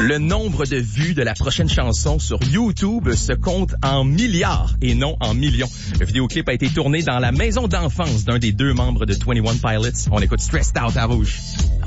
Le nombre de vues de la prochaine chanson sur YouTube se compte en milliards et non en millions. Le vidéoclip a été tourné dans la maison d'enfance d'un des deux membres de 21 Pilots. On écoute Stressed Out à Rouge.